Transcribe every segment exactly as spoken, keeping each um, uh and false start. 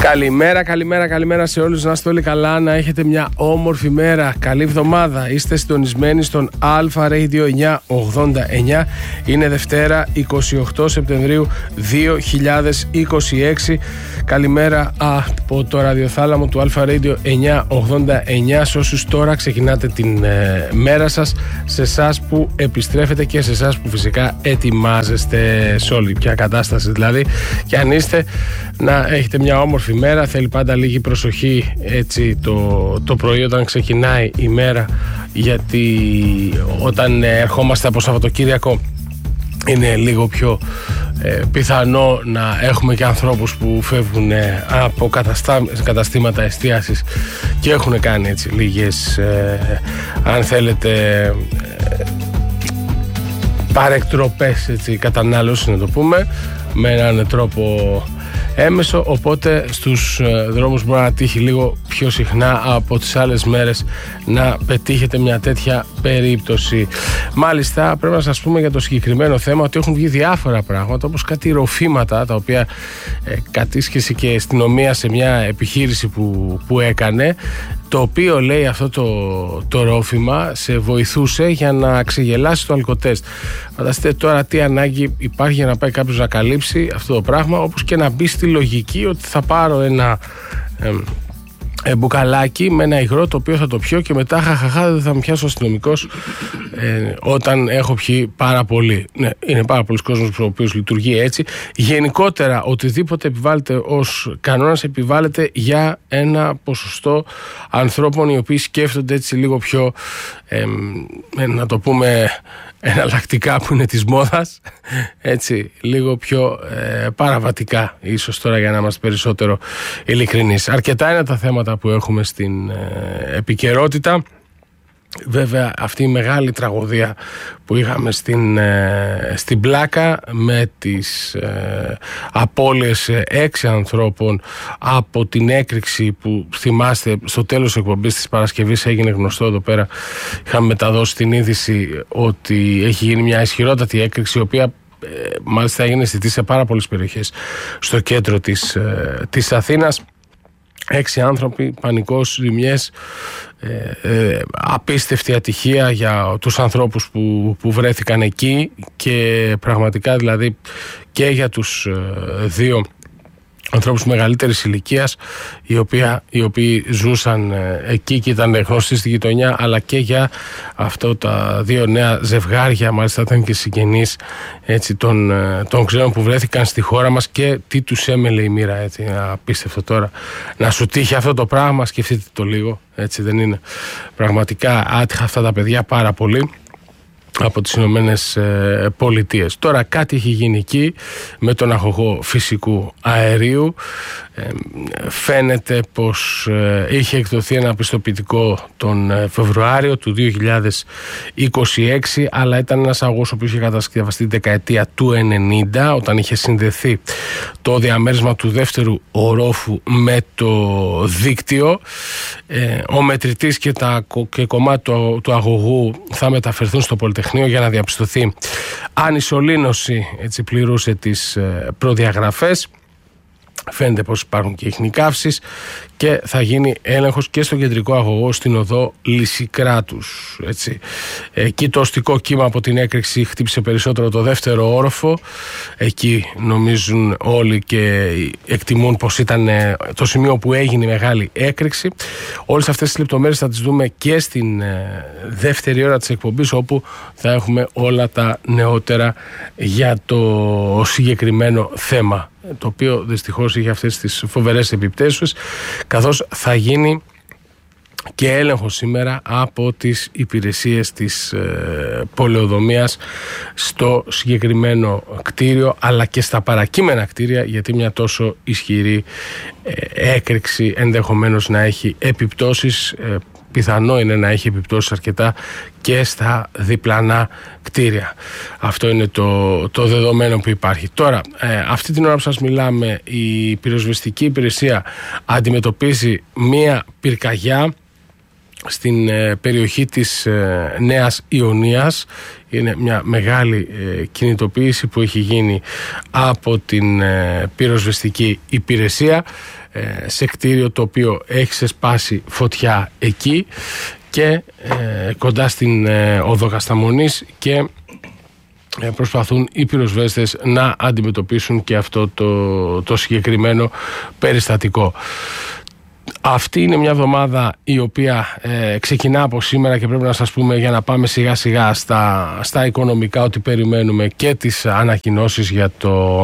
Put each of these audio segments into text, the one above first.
Καλημέρα, καλημέρα, καλημέρα σε όλους. Να είστε όλοι καλά, να έχετε μια όμορφη μέρα. Καλή εβδομάδα. Είστε συντονισμένοι στον Alpha Radio εννιακόσια ογδόντα εννιά. Είναι Δευτέρα, εικοστή ογδόη Σεπτεμβρίου δύο χιλιάδες είκοσι έξι. Καλημέρα από το ραδιοθάλαμο του Alpha Radio εννιακόσια ογδόντα εννιά. Σε όσους τώρα ξεκινάτε την ε, μέρα σας, σε εσάς που επιστρέφετε και σε εσάς που φυσικά ετοιμάζεστε, σε όλη πια κατάσταση δηλαδή. Και αν είστε, να έχετε μια όμορφη μέρα. Θέλει πάντα λίγη προσοχή έτσι το, το πρωί όταν ξεκινάει η μέρα, γιατί όταν ερχόμαστε από Σαββατοκύριακο είναι λίγο πιο ε, πιθανό να έχουμε και ανθρώπους που φεύγουν ε, από καταστά, καταστήματα εστίασης και έχουν κάνει έτσι λίγες ε, αν θέλετε ε, παρεκτροπές έτσι, κατανάλωση να το πούμε, με έναν τρόπο έμεσο, οπότε στους δρόμους μπορεί να τύχει λίγο πιο συχνά από τις άλλες μέρες να πετύχετε μια τέτοια περίπτωση. Μάλιστα πρέπει να σας πούμε για το συγκεκριμένο θέμα ότι έχουν βγει διάφορα πράγματα, όπως κάτι ροφήματα τα οποία ε, κατήσχεσε και η αστυνομία σε μια επιχείρηση που, που έκανε, το οποίο λέει αυτό το, το ρόφημα σε βοηθούσε για να ξεγελάσει το αλκοτέστ. Φανταστείτε τώρα τι ανάγκη υπάρχει για να πάει κάποιος να καλύψει αυτό το πράγμα, όπως και να μπει στη λογική ότι θα πάρω ένα ε, ε, μπουκαλάκι με ένα υγρό το οποίο θα το πιω και μετά χαχαχά δεν θα με πιάσει ο αστυνομικός ε, όταν έχω πιει πάρα πολύ. Ναι, είναι πάρα πολλοί κόσμος ο οποίος λειτουργεί έτσι. Γενικότερα οτιδήποτε επιβάλλεται ως κανόνας επιβάλλεται για ένα ποσοστό ανθρώπων οι οποίοι σκέφτονται έτσι λίγο πιο ε, ε, να το πούμε εναλλακτικά, που είναι της μόδας, έτσι λίγο πιο ε, παραβατικά ίσως τώρα, για να είμαστε περισσότερο ειλικρινείς. Αρκετά είναι τα θέματα που έχουμε στην ε, επικαιρότητα. Βέβαια αυτή η μεγάλη τραγωδία που είχαμε στην, ε, στην Πλάκα με τις ε, απώλειες έξι ανθρώπων από την έκρηξη που θυμάστε στο τέλος της εκπομπής της Παρασκευής έγινε γνωστό εδώ πέρα, είχαμε μεταδώσει την είδηση ότι έχει γίνει μια ισχυρότατη έκρηξη η οποία ε, μάλιστα έγινε αισθητή σε πάρα πολλές περιοχές στο κέντρο της, ε, της Αθήνας. Έξι άνθρωποι, πανικός, ζημιές, ε, ε, απίστευτη ατυχία για τους ανθρώπους που, που βρέθηκαν εκεί και πραγματικά δηλαδή και για τους ε, δύο ανθρώπους μεγαλύτερης ηλικίας οι, οποία, οι οποίοι ζούσαν ε, εκεί και ήταν γνωστοί στη γειτονιά, αλλά και για αυτό τα δύο νέα ζευγάρια, μάλιστα ήταν και συγγενείς έτσι, των, ε, των ξένων που βρέθηκαν στη χώρα μας και τι τους έμελε η μοίρα, έτσι, απίστευτο τώρα να σου τύχει αυτό το πράγμα, σκεφτείτε το λίγο, έτσι δεν είναι? Πραγματικά άτυχα αυτά τα παιδιά πάρα πολύ από τις Ηνωμένες Πολιτείες. Τώρα κάτι έχει γίνει εκεί με τον αγωγό φυσικού αερίου. Ε, φαίνεται πως ε, είχε εκδοθεί ένα πιστοποιητικό τον ε, Φεβρουάριο του δύο χιλιάδες είκοσι έξι, αλλά ήταν ένας αγωγός ο οποίος είχε κατασκευαστεί τη δεκαετία του ενενήντα, όταν είχε συνδεθεί το διαμέρισμα του δεύτερου ορόφου με το δίκτυο. Ε, ο μετρητής και, τα, και κομμάτι του, του αγωγού θα μεταφερθούν στο Πολυτεχνείο για να διαπιστωθεί αν η σωλήνωση έτσι πληρούσε τις προδιαγραφές. Φαίνεται πως υπάρχουν και ιχνικαύσεις και θα γίνει έλεγχος και στο κεντρικό αγωγό στην οδό Λυσικράτους. Έτσι. Εκεί το οστικό κύμα από την έκρηξη χτύπησε περισσότερο το δεύτερο όροφο. Εκεί νομίζουν όλοι και εκτιμούν πως ήταν το σημείο που έγινε η μεγάλη έκρηξη. Όλες αυτές τις λεπτομέρειες θα τις δούμε και στην δεύτερη ώρα της εκπομπής, όπου θα έχουμε όλα τα νεότερα για το συγκεκριμένο θέμα, το οποίο δυστυχώς είχε αυτές τις φοβερές επιπτώσεις, καθώς θα γίνει και έλεγχος σήμερα από τις υπηρεσίες της ε, πολεοδομίας στο συγκεκριμένο κτίριο, αλλά και στα παρακείμενα κτίρια, γιατί μια τόσο ισχυρή ε, έκρηξη ενδεχομένως να έχει επιπτώσεις, ε, πιθανό είναι να έχει επιπτώσεις αρκετά και στα διπλανά κτίρια. Αυτό είναι το, το δεδομένο που υπάρχει. Τώρα, ε, αυτή την ώρα που σας μιλάμε, η πυροσβεστική υπηρεσία αντιμετωπίζει μία πυρκαγιά στην ε, περιοχή της ε, Νέας Ιωνίας. Είναι μια μεγάλη ε, κινητοποίηση που έχει γίνει από την ε, πυροσβεστική υπηρεσία ε, σε κτίριο το οποίο έχει ξεσπάσει φωτιά εκεί και ε, κοντά στην ε, οδό Κασταμονής, και προσπαθούν οι πυροσβέστες να αντιμετωπίσουν και αυτό το, το συγκεκριμένο περιστατικό. Αυτή είναι μια εβδομάδα η οποία ε, ξεκινά από σήμερα και πρέπει να σας πούμε, για να πάμε σιγά σιγά στα, στα οικονομικά, ότι περιμένουμε και τις ανακοινώσεις για το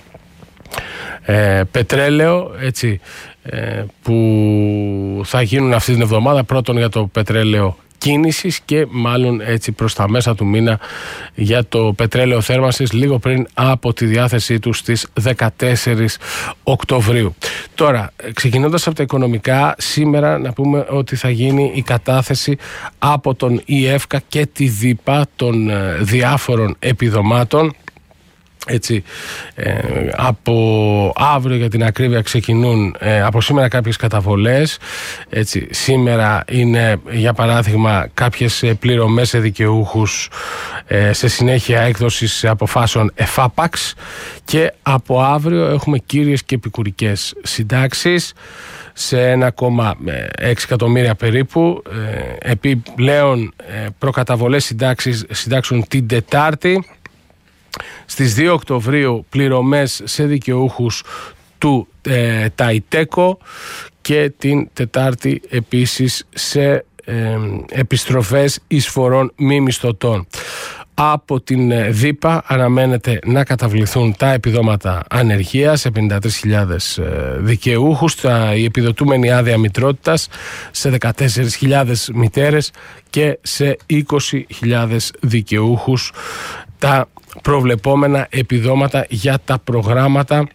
ε, πετρέλαιο, έτσι, ε, που θα γίνουν αυτή την εβδομάδα. Πρώτον για το πετρέλαιο κίνησης και μάλλον έτσι προς τα μέσα του μήνα για το πετρέλαιο θέρμανσης, λίγο πριν από τη διάθεσή του στις δεκατέσσερις Οκτωβρίου. Τώρα, ξεκινώντας από τα οικονομικά, σήμερα να πούμε ότι θα γίνει η κατάθεση από τον ΙΕΦΚΑ και τη ΔΥΠΑ των διάφορων επιδομάτων. Έτσι, ε, από αύριο για την ακρίβεια ξεκινούν ε, από σήμερα κάποιες καταβολές. Έτσι, σήμερα είναι για παράδειγμα κάποιες πληρωμές σε δικαιούχους ε, σε συνέχεια έκδοσης αποφάσεων ΕΦΑΠΑΞ, και από αύριο έχουμε κύριες και επικουρικές συντάξεις σε ένα κόμμα έξι εκατομμύρια περίπου. ε, επιπλέον ε, προκαταβολές συντάξεις, συντάξουν την Τετάρτη. Στις δύο Οκτωβρίου πληρωμές σε δικαιούχους του ε, ΤΑΙΤΕΚΟ, και την Τετάρτη επίσης σε ε, επιστροφές εισφορών μη μισθωτών. Από την ΔΥΠΑ αναμένεται να καταβληθούν τα επιδόματα ανεργίας σε πενήντα τρεις χιλιάδες δικαιούχους, τα, η επιδοτούμενη άδεια μητρότητας σε δεκατέσσερις χιλιάδες μητέρες και σε είκοσι χιλιάδες δικαιούχους τα προβλεπόμενα επιδόματα για τα προγράμματα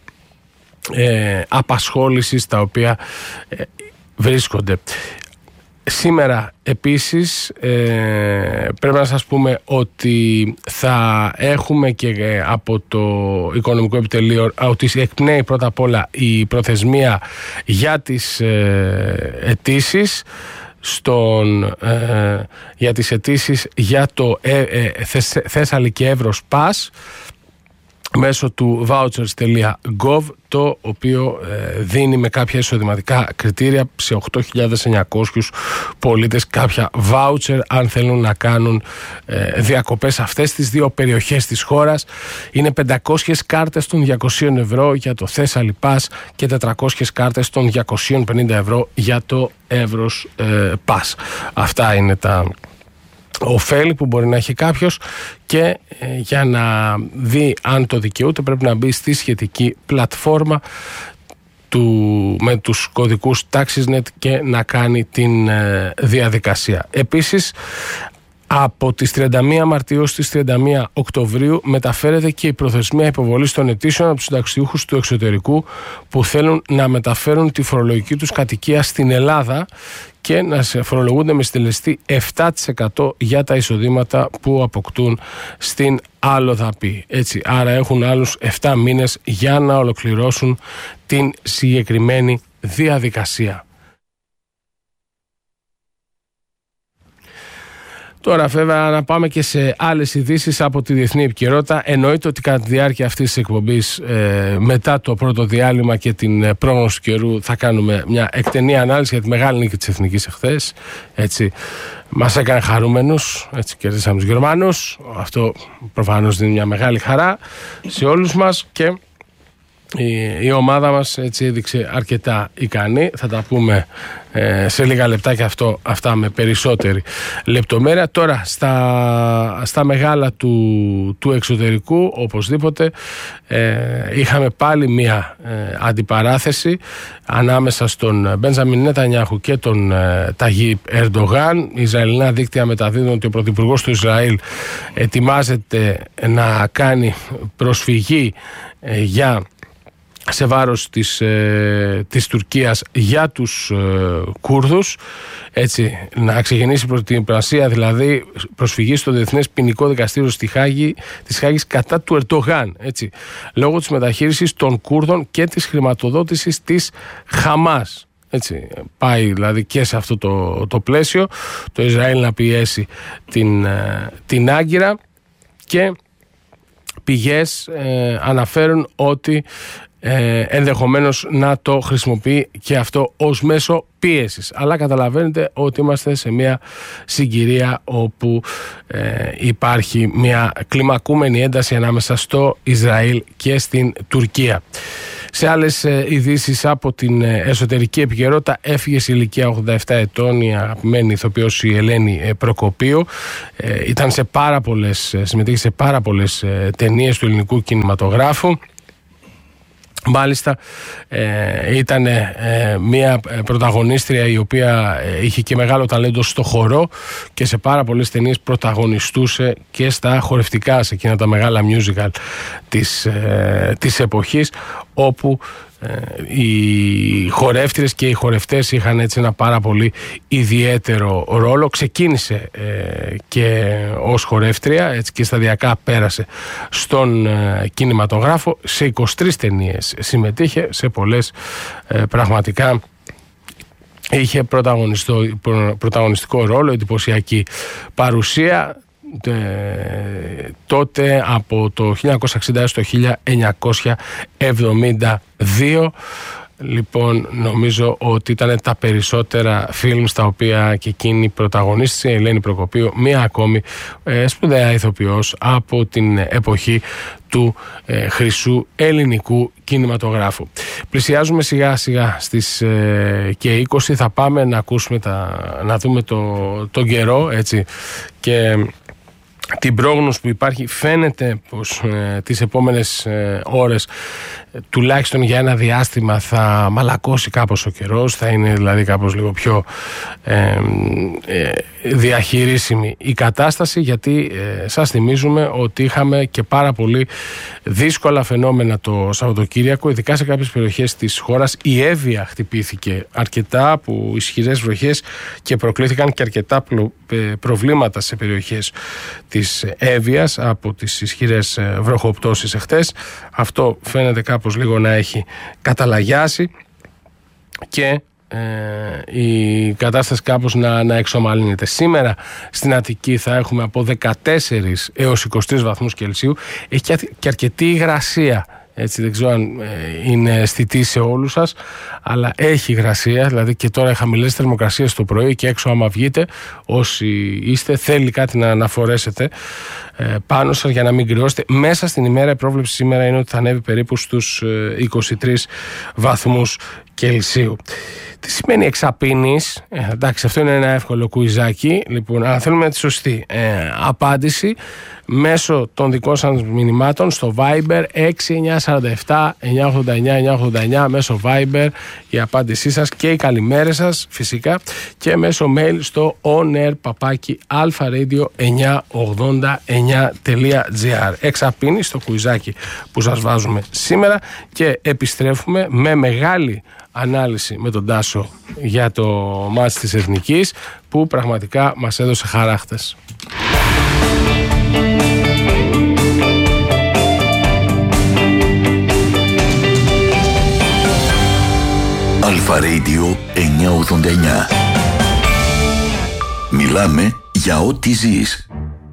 ε, απασχόλησης τα οποία ε, βρίσκονται. Σήμερα επίσης ε, πρέπει να σας πούμε ότι θα έχουμε και ε, από το Οικονομικό Επιτελείο ότι εκπνέει πρώτα απ' όλα η προθεσμία για τις ε, αιτήσεις στον, ε, για τις αιτήσεις για το ε, ε, Θέσσαλη και Εύρος Πας μέσω του vouchers τελεία gov, το οποίο ε, δίνει με κάποια εισοδηματικά κριτήρια σε οκτώ χιλιάδες εννιακόσιους πολίτες κάποια voucher αν θέλουν να κάνουν ε, διακοπές σε αυτές τις δύο περιοχές της χώρας. Είναι πεντακόσιες κάρτες των διακοσίων ευρώ για το Θέσσαλη Πας και τετρακόσιες κάρτες των διακοσίων πενήντα ευρώ για το Εύρος ε, Πας. Αυτά είναι τα ωφέλη που μπορεί να έχει κάποιος, και ε, για να δει αν το δικαιούται πρέπει να μπει στη σχετική πλατφόρμα του, με τους κωδικούς TaxisNet, και να κάνει την ε, διαδικασία. Επίσης, από τις τριάντα μία Μαρτίου στις τριάντα μία Οκτωβρίου μεταφέρεται και η προθεσμία υποβολής των αιτήσεων από τους συνταξιούχους του εξωτερικού που θέλουν να μεταφέρουν τη φορολογική τους κατοικία στην Ελλάδα και να φορολογούνται με συντελεστή επτά τοις εκατό για τα εισοδήματα που αποκτούν στην αλλοδαπή. Έτσι, άρα έχουν άλλους επτά μήνες για να ολοκληρώσουν την συγκεκριμένη διαδικασία. Τώρα βέβαια να πάμε και σε άλλες ειδήσεις από τη διεθνή επικαιρότητα. Εννοείται ότι κατά τη διάρκεια αυτής της εκπομπής, ε, μετά το πρώτο διάλειμμα και την πρόγνωση του καιρού, θα κάνουμε μια εκτενή ανάλυση για τη μεγάλη νίκη της Εθνικής εχθές. Έτσι, μας έκανε χαρούμενους, έτσι κερδίσαμε τους Γερμανούς. Αυτό προφανώς δίνει μια μεγάλη χαρά σε όλους μας, και η, η ομάδα μας έτσι έδειξε αρκετά ικανή. Θα τα πούμε ε, σε λίγα λεπτά και αυτό, αυτά με περισσότερη λεπτομέρεια. Τώρα στα, στα μεγάλα του, του εξωτερικού, οπωσδήποτε ε, είχαμε πάλι μία ε, αντιπαράθεση ανάμεσα στον Μπέντζαμιν Νετανιάχου και τον ε, Ταγίπ Ερντογάν. Οι Ισραηλινά δίκτυα μεταδίδουν ότι ο πρωθυπουργός του Ισραήλ ετοιμάζεται να κάνει προσφυγή ε, για σε βάρος της, ε, της Τουρκίας για τους ε, Κούρδους, έτσι, να ξεκινήσει προς την προασία, δηλαδή προσφυγή στο Διεθνές Ποινικό Δικαστήριο στη Χάγη, της Χάγης κατά του Ερντογάν, λόγω της μεταχείρισης των Κούρδων και της χρηματοδότησης της Χαμάς. Έτσι, πάει δηλαδή και σε αυτό το, το πλαίσιο το Ισραήλ να πιέσει την, την Άγκυρα, και πηγές ε, αναφέρουν ότι ε, ενδεχομένως να το χρησιμοποιεί και αυτό ως μέσο πίεσης. Αλλά καταλαβαίνετε ότι είμαστε σε μια συγκυρία όπου ε, υπάρχει μια κλιμακούμενη ένταση ανάμεσα στο Ισραήλ και στην Τουρκία. Σε άλλες ε, ειδήσεις από την ε, εσωτερική επικαιρότητα, έφυγε σε ηλικία ογδόντα επτά ετών η αγαπημένη ηθοποιός η Ελένη ε, Προκοπίου. Ε, ήταν σε πάρα πολλές, συμμετείχε σε πάρα πολλές ε, ταινίες του ελληνικού κινηματογράφου. Μάλιστα ε, ήταν ε, μια πρωταγωνίστρια η οποία ε, είχε και μεγάλο ταλέντο στο χορό και σε πάρα πολλές ταινίες πρωταγωνιστούσε και στα χορευτικά, σε εκείνα τα μεγάλα musical της, ε, της εποχής, όπου ε, οι χορεύτριες και οι χορευτές είχαν έτσι ένα πάρα πολύ ιδιαίτερο ρόλο. Ξεκίνησε ε, και ως χορεύτρια, έτσι, και σταδιακά πέρασε στον ε, κινηματογράφο. Σε είκοσι τρεις ταινίες συμμετείχε, σε πολλές ε, πραγματικά είχε πρωταγωνιστικό ρόλο, εντυπωσιακή παρουσία. Ε, τότε από το χίλια εννιακόσια εξήντα έως το χίλια εννιακόσια εβδομήντα δύο. Λοιπόν, νομίζω ότι ήταν τα περισσότερα φιλμ στα οποία και εκείνη πρωταγωνίστησε η Ελένη Προκοπίου, μία ακόμη ε, σπουδαία ηθοποιός από την εποχή του ε, χρυσού ελληνικού κινηματογράφου. Πλησιάζουμε σιγά σιγά στις ε, και είκοσι, θα πάμε να ακούσουμε τα, να δούμε το, τον καιρό, έτσι, και την πρόγνωση που υπάρχει. Φαίνεται πως ε, τις επόμενες ε, ώρες ε, τουλάχιστον για ένα διάστημα θα μαλακώσει κάπως ο καιρός, θα είναι δηλαδή κάπως λίγο πιο ε, ε, διαχειρίσιμη η κατάσταση, γιατί ε, σας θυμίζουμε ότι είχαμε και πάρα πολύ δύσκολα φαινόμενα το Σαββατοκύριακο, ειδικά σε κάποιες περιοχές της χώρας. Η Εύβοια χτυπήθηκε αρκετά από ισχυρές βροχές και προκλήθηκαν και αρκετά προβλήματα σε περιοχές της Εύβοιας από τις ισχυρές βροχοπτώσεις εχθές. Αυτό φαίνεται κάπως λίγο να έχει καταλαγιάσει και ε, η κατάσταση κάπως να, να εξομαλύνεται. Σήμερα στην Αττική θα έχουμε από δεκατέσσερις έως είκοσι τρεις βαθμούς Κελσίου. Έχει και αρκετή υγρασία. Έτσι, δεν ξέρω αν ε, είναι αισθητή σε όλους σας, αλλά έχει υγρασία, δηλαδή και τώρα χαμηλές θερμοκρασίες το πρωί και έξω άμα βγείτε, όσοι είστε, θέλει κάτι να αναφορέσετε ε, πάνω σας για να μην κρυώσετε. Μέσα στην ημέρα η πρόβλεψη σήμερα είναι ότι θα ανέβει περίπου στους ε, είκοσι τρεις βαθμούς Κελσίου. Τι σημαίνει εξαπίνης? Ε, εντάξει, αυτό είναι ένα εύκολο κουιζάκι. Λοιπόν, αλλά θέλουμε τη σωστή ε, απάντηση μέσω των δικών σας μηνυμάτων στο Viber έξι εννιά τέσσερα επτά εννιά ογδόντα εννιά εννιά ογδόντα εννιά, μέσω Viber η απάντησή σας και οι καλημέρες σας φυσικά, και μέσω mail στο onair παπάκι alpharadio εννιακόσια ογδόντα εννιά τελεία gr. Εξαπίνη στο κουιζάκι που σας βάζουμε σήμερα και επιστρέφουμε με μεγάλη ανάλυση με τον Τάσο για το μάτς της Εθνικής, που πραγματικά μας έδωσε χαράχτες. Αλφα-Radio εννιακόσια ογδόντα εννιά. Μιλάμε για ό,τι ζεις.